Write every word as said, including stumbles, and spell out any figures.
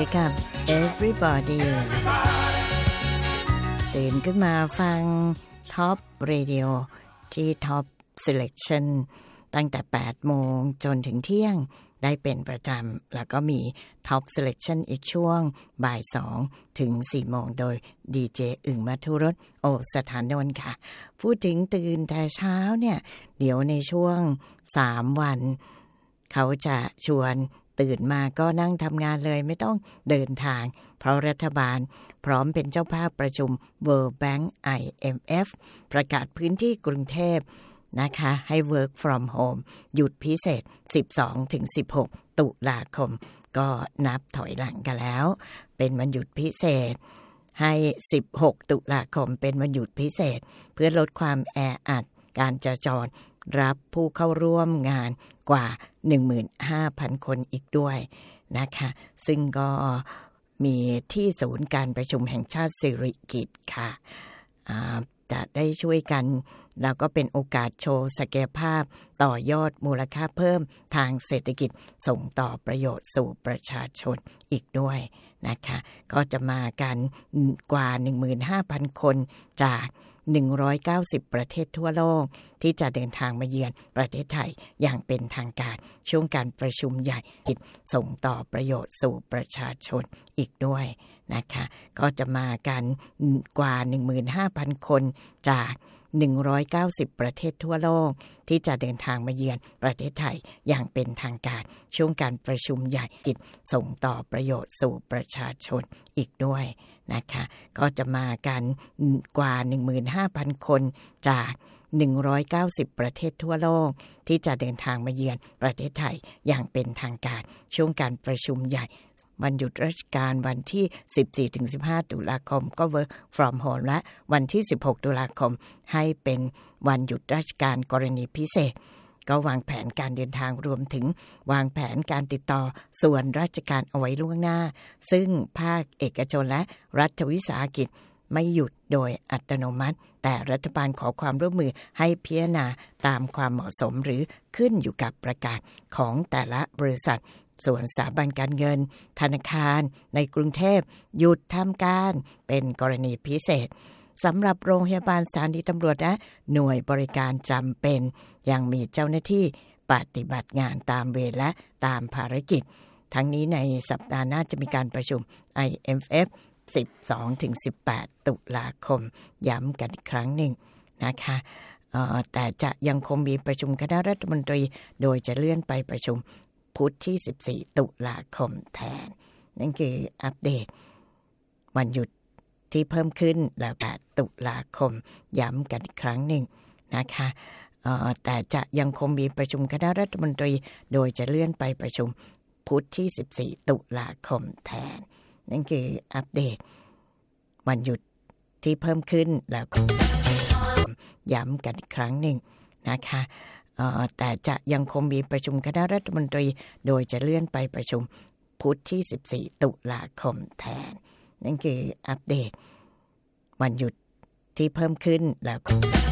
Wake up everybody ตื่นขึ้นมาฟัง Top Radio ที่ Top Selection ตั้งแต่ แปดโมง จนถึงเที่ยงได้เป็นประจำแล้วก็มี Top Selection อีกช่วงบ่าย สอง ถึง สี่โมงโดยดีเจอึ่งมัทุรสโอสถานนท์ค่ะพูดถึงตื่นแต่เช้าเนี่ยเดี๋ยวในช่วงสามวันเขาจะชวนตื่นมาก็นั่งทำงานเลยไม่ต้องเดินทางเพราะรัฐบาลพร้อมเป็นเจ้าภาพประชุม World Bank ไอ เอ็ม เอฟ ประกาศพื้นที่กรุงเทพนะคะให้ work from home หยุดพิเศษ สิบสองถึงสิบหก ตุลาคมก็นับถอยหลังกันแล้วเป็นวันหยุดพิเศษให้สิบหกตุลาคมเป็นวันหยุดพิเศษเพื่อลดความแออัดการจราจรรับผู้เข้าร่วมงานกว่า หนึ่งหมื่นห้าพัน คนอีกด้วยนะคะซึ่งก็มีที่ศูนย์การประชุมแห่งชาติสิริกิติ์ค่ะจะได้ช่วยกันแล้วก็เป็นโอกาสโชว์ศักยภาพต่อยอดมูลค่าเพิ่มทางเศรษฐกิจส่งต่อประโยชน์สู่ประชาชนอีกด้วยนะคะก็จะมากันกว่า หนึ่งหมื่นห้าพัน คนจากหนึ่งร้อยเก้าสิบประเทศทั่วโลกที่จะเดินทางมาเยือนประเทศไทยอย่างเป็นทางการช่วงการประชุมใหญ่กิจส่งต่อประโยชน์สู่ประชาชนอีกด้วยนะคะก็จะมากันกว่า หนึ่งหมื่นห้าพัน คนจากหนึ่งร้อยเก้าสิบประเทศทั่วโลกที่จะเดินทางมาเยือนประเทศไทยอย่างเป็นทางการช่วงการประชุมใหญ่กิจส่งต่อประโยชน์สู่ประชาชนอีกด้วยนะคะก็จะมากันกว่า หนึ่งหมื่นห้าพัน คนจากหนึ่งร้อยเก้าสิบประเทศทั่วโลกที่จะเดินทางมาเยือนประเทศไทยอย่างเป็นทางการช่วงการประชุมใหญ่วันหยุดราชการวันที่ สิบสี่ถึงสิบห้า ตุลาคมก็ work from home และวันที่ สิบหก ตุลาคมให้เป็นวันหยุดราชการกรณีพิเศษก็วางแผนการเดินทางรวมถึงวางแผนการติดต่อส่วนราชการเอาไว้ล่วงหน้าซึ่งภาคเอกชนและรัฐวิสาหกิจไม่หยุดโดยอัตโนมัติแต่รัฐบาลขอความร่วมมือให้พิจารณาตามความเหมาะสมหรือขึ้นอยู่กับประกาศของแต่ละบริษัทส่วนสถาบันการเงินธนาคารในกรุงเทพหยุดทำการเป็นกรณีพิเศษสำหรับโรงพยาบาลสถานีตำรวจและหน่วยบริการจำเป็นยังมีเจ้าหน้าที่ปฏิบัติงานตามเวรและตามภารกิจทั้งนี้ในสัปดาห์หน้าจะมีการประชุม ไอ เอ็ม เอฟ สิบสองถึงสิบแปด ตุลาคมย้ำกันอีกครั้งหนึ่งนะคะแต่จะยังคงมีประชุมคณะรัฐมนตรีโดยจะเลื่อนไปประชุมพุธที่สิบสี่ตุลาคมแทนนั่นคืออัปเดตวันหยุดที่เพิ่มขึ้นแล้วแปดตุลาคมย้ำกันอีกครั้งหนึ่งนะคะแต่จะยังคงมีประชุมคณะรัฐมนตรีโดยจะเลื่อนไปประชุมพุธที่สิบสี่ตุลาคมแทนนั่นคืออัปเดตวันหยุดที่เพิ่มขึ้นแล้วย้ำกันอีกครั้งหนึ่งนะคะแต่จะยังคงมีประชุมคณะรัฐมนตรีโดยจะเลื่อนไปประชุมพุธที่สิบสี่ตุลาคมแทนนั่นคืออัปเดตวันหยุดที่เพิ่มขึ้นแล้ว